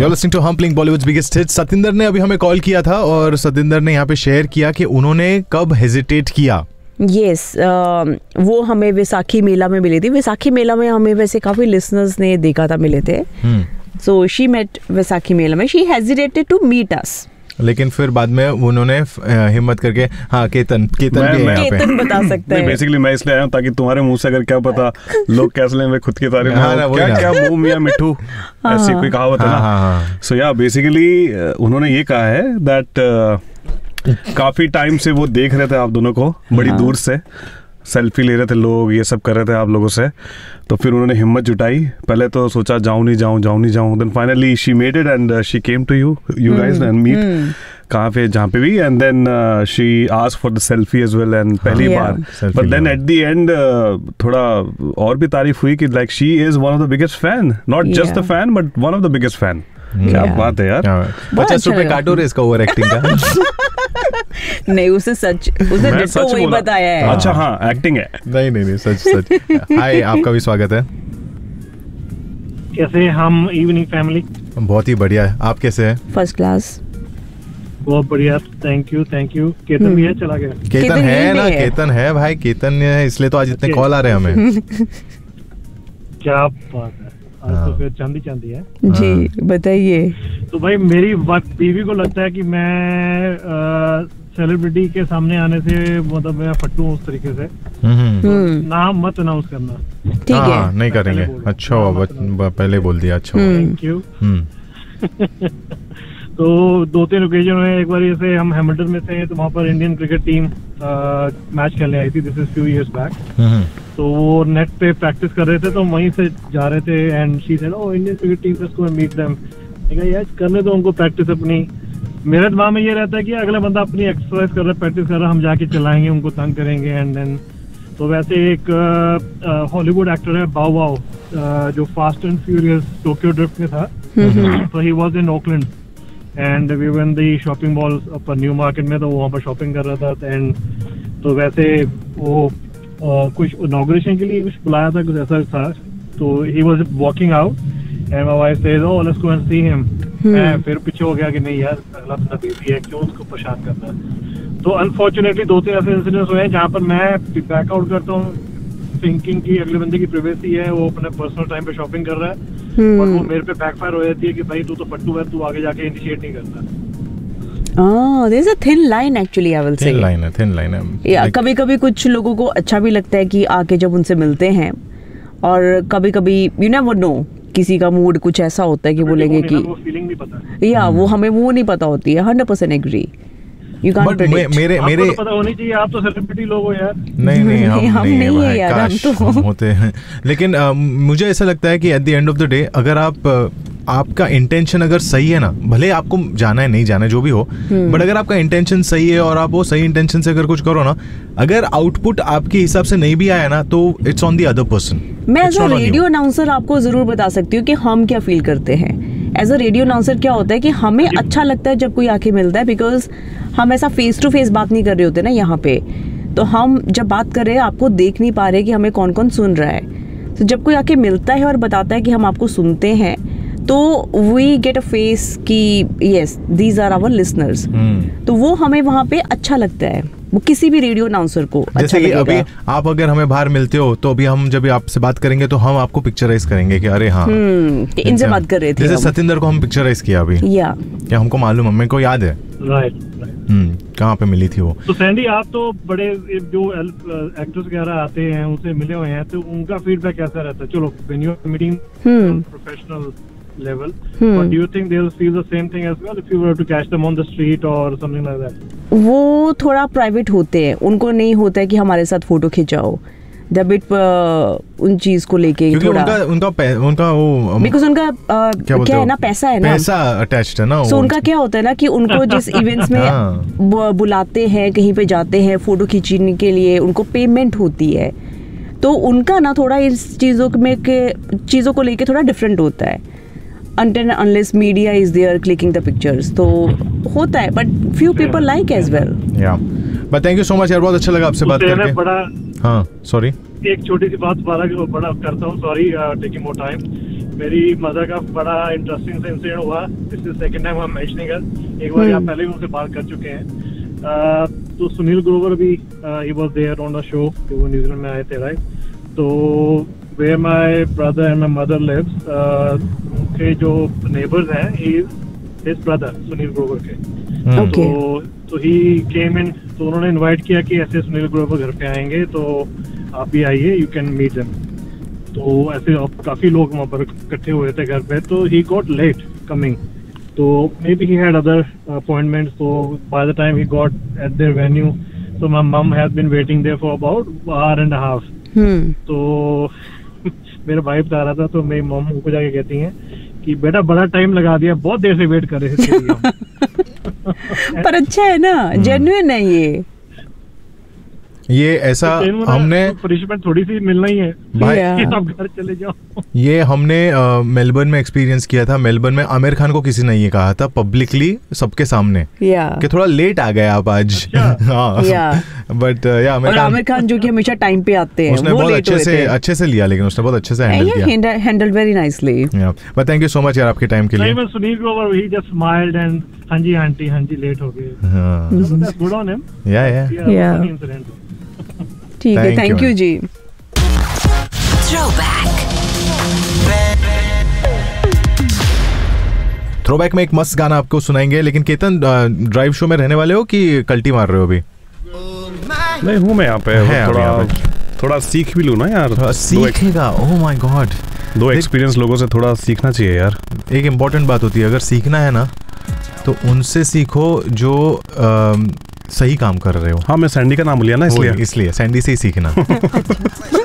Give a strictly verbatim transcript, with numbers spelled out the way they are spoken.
You're listening to Humpling, Bollywood's biggest hits. Satinder ने अभी हमें कॉल किया था और सतिंदर ने यहाँ पे शेयर किया कि उन्होंने कब हेजिटेट किया. यस yes, uh, वो हमें वैसाखी मेला में मिली थी. वैसाखी मेला में हमें वैसे काफी लिसनर्स ने देखा था, मिले थे. सो शी मेट वैसाखी मेला में. She hesitated to meet us. लेकिन फिर बाद में उन्होंने हिम्मत करके हाँ केतन केतन मैं, भी मैं, यहाँ पे केतन बता सकते हैं. बेसिकली मैं इसलिए आया हूँ ताकि तुम्हारे मुंह से अगर क्या पता लोग कैसे लें, मैं खुद की तारीफ हाँ, ना, क्या ना. क्या मुंह मियां मिठू ऐसी कोई कहावत है ना. सो या बेसिकली उन्होंने ये कहा है दैट काफी टाइम से वो देख रहे थे आप दोनों को बड़ी दूर से, सेल्फी ले रहे थे लोग, ये सब कर रहे थे आप लोगों से. तो फिर उन्होंने हिम्मत जुटाई. पहले तो सोचा जाऊं नहीं जाऊं जाऊं नहीं जाऊं then finally she made it and she came to you you guys and meet कहाँ पे जहाँ पे भी. And then she asked for the selfie as well and पहली बार. But then at the end थोड़ा और भी तारीफ हुई कि like she is one of the biggest fan, not just the fan but one of the biggest fan. क्या बात है यार. पचास रुपए काटो रे इसका ओवर एक्टिंग का. नहीं, उसे सच उसे डिट्टो वही बताया है. अच्छा हाँ एक्टिंग है. नहीं नहीं नहीं सच सच. हाय, आपका भी स्वागत है. कैसे हम इवनिंग फैमिली? बहुत ही बढ़िया है. आप कैसे हैं? First class. बहुत बढ़िया. Thank you thank you. Ketan भी है, चला गया. केतन है ना, केतन है भाई, केतन है, इसलिए तो आज इतने कॉल आ रहे हैं हमें. क्या बात है. आज तो फिर चांदी चांदी है जी. बताइए. तो भाई मेरी बीवी को लगता है कि मैं सेलिब्रिटी के सामने आने से मतलब मैं फट्टू हूँ उस तरीके से. नाम मत अनाउंस करना. ठीक है, नहीं करेंगे. अच्छा पहले बोल दिया. अच्छा थैंक यू. तो दो तीन ओकेजन हुए. एक बार ऐसे हम हैमिल्टन में थे तो वहाँ पर इंडियन क्रिकेट टीम मैच खेलने आई थी. This is few years back. तो वो नेट पे प्रैक्टिस कर रहे थे तो वहीं से जा रहे थे and she said oh Indian cricket team, let's go and meet them. मैंने कहा यार करने दो उनको प्रैक्टिस अपनी. मेरे दिमाग में ये रहता है कि अगला बंदा अपनी एक्सरसाइज कर रहा है, प्रैक्टिस कर रहा है, हम जाके चलाएंगे, उनको तंग करेंगे. एंड देन तो वैसे एक हॉलीवुड एक्टर है बाव वाव, जो fast and furious Tokyo drift में था. तो he was in Oakland and we were in the shopping mall पर न्यू मार्केट में. तो वहाँ पर शॉपिंग कर रहा था एंड तो वैसे वो uh, कुछ इनॉग्रेशन के लिए कुछ बुलाया था, कुछ ऐसा था. तो he was walking out and my wife said oh let's go and see him. मैं फिर पीछे हो गया कि नहीं यार अगला बंदा बिजी है, क्यों उसको परेशान करना है. तो अनफॉर्चुनेटली दो तीन ऐसे इंसिडेंट्स हुए हैं जहाँ पर मैं बैक आउट करता हूँ थिंकिंग कि अगले बंदे की प्राइवेसी है, वो अपने पर्सनल टाइम पे शॉपिंग कर रहा है. और वो मेरे पे बैकफायर हो जाती है कि भाई तू तो पट्टू है, तू आगे जाके इनिशिएट नहीं करता. Oh, there's a thin line actually, I will say. Thin line है, thin line है. Yeah, कभी कभी कुछ लोगों को अच्छा भी लगता है कि आके जब उनसे मिलते हैं, और कभी कभी you never know, किसी का मूड कुछ ऐसा होता है कि बोलेंगे कि वो फीलिंग नहीं पता. या वो हमें वो नहीं पता होती है. Hundred percent agree. You can't predict. मेरे मेरे आपको तो पता होनी चाहिए, आप तो सेलिब्रिटी लोग हो यार. नहीं नहीं हम, हम नहीं, नहीं है है यार, हम तो हम होते हैं. लेकिन uh, मुझे ऐसा लगता है कि at the end of the day अगर आप uh, आपका इंटेंशन अगर सही है ना, भले आपको जाना है नहीं जाना है जो भी हो, बट अगर आपका इंटेंशन सही है और आप वो सही इंटेंशन से अगर कुछ करो ना, अगर आउटपुट आपके हिसाब से नहीं भी आया ना तो it's on the other person. मैं एज अ रेडियो अनाउंसर आपको जरूर बता सकती हूँ कि हम क्या फील करते हैं. एज अ रेडियो अनाउंसर क्या होता है कि हमें अच्छा लगता है जब कोई आके मिलता है, बिकॉज हम ऐसा फेस टू फेस बात नहीं कर रहे होते ना यहाँ पे. तो हम जब बात कर रहे हैं आपको देख नहीं पा रहे कि हमें कौन कौन सुन रहा है. तो जब कोई आके मिलता है और बताता है कि हम आपको सुनते हैं, तो वी गेट अ फेस कि yes these are our listeners. तो वो हमें वहाँ पे अच्छा लगता है, वो किसी भी रेडियो अनाउंसर को अच्छा जैसे कि लगेगा. अभी आप अगर हमें बाहर मिलते हो तो अभी हम जब आपसे बात करेंगे तो हम आपको पिक्चराइज करेंगे कि अरे हाँ कि इनसे बात कर रहे थे. जैसे सतिंदर को हम पिक्चराइज किया अभी, या क्या हमको मालूम, हमें को याद है. राइट. हम्म कहाँ पे मिली थी वो. तो सैंडी आप तो बड़े जो एक्टर्स वगैरह आते हैं उनसे मिले हुए हैं, तो उनका फीडबैक कैसा रहता है? चलो when you are meeting professional level, hmm. but do you think they'll feel the same thing as well if you were to catch them on the street or something like that? वो थोड़ा private होते हैं, उनको नहीं होता है कि हमारे साथ फोटो खिंचाओ. डेबिट उन चीज को लेके थोड़ा उनका उनका उनका वो बिकॉज उनका uh, क्या, क्या है ना, पैसा है ना, पैसा अटैच्ड है ना. सो so, उनका क्या होता है ना कि उनको जिस इवेंट्स में बुलाते हैं, कहीं पे जाते हैं फोटो खींचने के लिए, उनको पेमेंट होती है. तो उनका ना थोड़ा इस चीजों में के चीजों को लेके थोड़ा डिफरेंट होता है. Until unless media is there clicking the pictures, तो होता है, but few people like as well. Yeah, but thank you so much यार, बहुत अच्छा लगा आपसे बात करके. बड़ा हाँ sorry एक छोटी सी बात बड़ा बड़ा करता हूँ, sorry taking more time. मेरी मदर का बड़ा इंटरेस्टिंग सा इंसिडेंट हुआ। This is second time I am mentioning it. एक बार आप पहले भी मुझसे बात कर चुके हैं। uh, तो सुनील ग्रोवर भी he was there on the show, वो न्यूजीलैंड में आए थे, राइट? तो where my brother and my mother lives, उनके जो नेबर्स हैं, he is his brother Sunil Grover के। Okay. तो तो ही केम इन, तो उन्होंने इनवाइट किया कि ऐसे सुनील ग्रोवर घर पे आएंगे तो आप भी आइए, यू कैन मीट देम। तो ऐसे काफी लोग वहाँ पर इकट्ठे हुए थे घर पे। तो ही गॉट लेट कमिंग, तो may be he had other appointments. तो by the time he got eight there venue, so my mom has been waiting there for about hour and a half. हम्म तो मेरा भाई बता रहा था, तो मेरी मम को जाके कहती हैं कि बेटा बड़ा टाइम लगा दिया, बहुत देर से वेट कर रहे थे इसके लिए हम। पर अच्छा है ना, जेन्युइन है ये। ये ऐसा हमने पनिशमेंट थोड़ी सी मिलना ही है भाई, Yeah. कि आप घर चले जाओ। ये हमने मेलबर्न में एक्सपीरियंस किया था। मेलबर्न में आमिर खान को किसी ने ये कहा था पब्लिकली, सबके सामने, या कि थोड़ा लेट आ गए आप आज। हाँ, या बट या आमिर और खान, आमिर खान जो कि हमेशा टाइम पे आते हैं, उसने वो बहुत लेट अच्छे हुए से थे। अच्छे से लिया, लेकिन उसने बहुत अच्छे से हैंडल किया। Handle very nicely. But thank you so much यार आपके टाइम के लिए। नहीं, मैं सुनील ग्रोवर, ही जस्ट स्माइल्ड एंड हाँ जी आंटी, हाँ जी लेट हो गए। हाँ, That's good on him. या या Yeah. Funny incident. ठीक है, Thank thank you, you ji. Throwback में एक मस्त गाना आपको सुनाएंगे, लेकिन केतन ड्राइव शो में रहने वाले हो कि कल्टी मार रहे हो अभी? नहीं हूँ मैं यहाँ पे, है अभी यहाँ थोड़ा थोड़ा सीख भी लूँ ना यार। दो ex- सीखेगा, ओह माय गॉड। दो एक्सपीरियंस लोगों से थोड़ा सीखना चाहिए यार। एक इम्पॉर्टेंट बात होती है, अगर सीखना है ना तो उनसे सीखो जो अम, सही काम कर रहे हो। हाँ, मैं सैंडी का नाम लिया ना, वही, इसलिए इसलिए सैंडी से ही सीखना।